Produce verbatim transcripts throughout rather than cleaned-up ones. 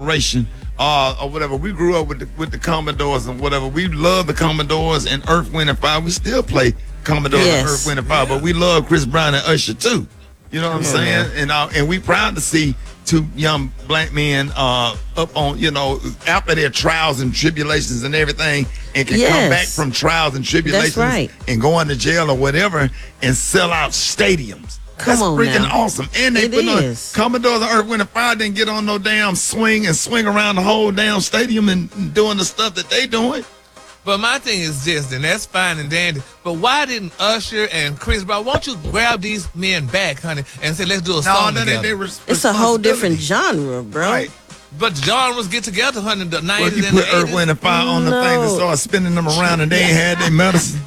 generation uh, or whatever. We grew up with the, with the Commodores and whatever. We love the Commodores and Earth, Wind and Fire. We still play Commodores Yes. and Earth, Wind and Fire, but we love Chris Brown and Usher too. You know what I'm Yeah, saying? man. And uh, and we proud to see two young black men uh, up on, you know, after their trials and tribulations and everything, and can come Yes. back from trials and tribulations right. and go into jail or whatever and sell out stadiums. Come That's on freaking now. awesome. And they It put on is. Commodores and Earth, Wind and Fire didn't get on no damn swing and swing around the whole damn stadium and, and doing the stuff that they doing. But my thing is this, and that's fine and dandy. But why didn't Usher and Chris Brown, won't you grab these men back, honey, and say, let's do a No, song no, they, together? they res- It's a whole different responsibility. genre, bro. Right. But genres get together, honey, in the Well, nineties you and the put Earth, eighties. Wind and Fire on the No. thing and start spinning them around and they ain't had their medicine.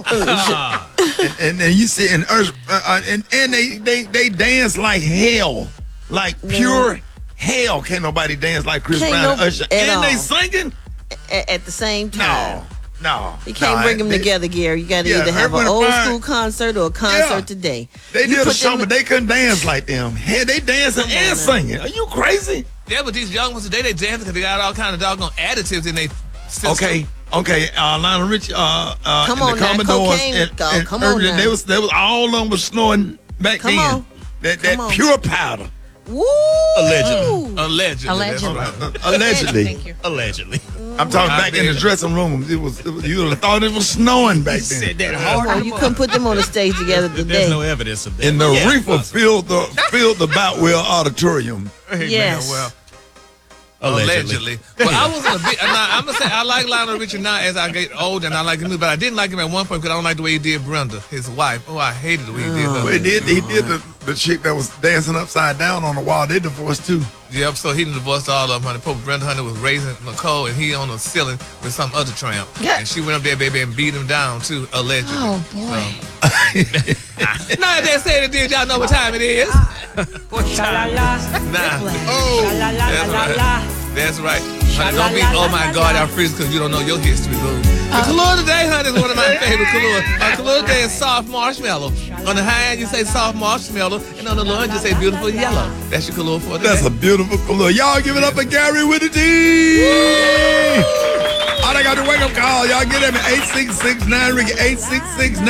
and, and then you see, and Earth, uh, uh, and, and they, they, they dance like hell. Like pure hell. Can't nobody dance like Chris Can't Brown no- and Usher. at And all. they singing? A- at the same No. time. No. You can't no, bring them they, together, Gary. You got to Yeah, either have Earth, an Wind and old Fire- school concert or a concert Yeah. today. They You did a put show, them- but they couldn't dance like them. Hey, they dancing Come on and now. singing. Are you crazy? Yeah, but these young ones today, they dance because they got all kind of doggone additives in their system. Okay, okay. Uh, Lionel Richie, uh, uh, Come and on the now, Commodores, cocaine, and, oh, and come on Earth, now. they was, they was all of them was snorting back Come then. on. That Come that on. pure powder, Woo! Allegedly. Allegedly. Allegedly. That's right. allegedly. Thank you. Allegedly. I'm talking I back in the bet. dressing room. It was, it was you would have thought it was snowing back then. Said that Come hard. on, you couldn't put them on the stage together There's today. no evidence of that. And the Yeah, reefer possible. filled the filled the Boutwell Auditorium. Hey, Yes. man, well, Allegedly. allegedly. Well, I wasn't a big. Now, I'm gonna say I like Lionel Richie now as I get older, and I like him, but I didn't like him at one point because I don't like the way he did Brenda, his wife. Oh, I hated the way he did her. But he did he did the, the chick that was dancing upside down on the wall. They divorced too. Yep, so he done divorced all of them, honey. Poor Brenda Hunter was raising Nicole, and he on the ceiling with some other tramp. Yeah. And she went up there, baby, and beat him down, too, allegedly. Oh, boy. So. Now, if they say it did, y'all know what time it is. Nah. Oh, that's right. That's right. Honey, don't be, oh my God, I'm freezing because you don't know your history, boo. The Kahlua today, honey, is one of my favorite Kahlua. Uh, Kahlua today is soft marshmallow. On the high end, you say soft marshmallow, and on the low end, you say beautiful yellow. That's your Kahlua for today. That's a beautiful color. Y'all give it up for Gary with the D. All I got to wake up call. Y'all get him at eight six six nine Ricky eight six six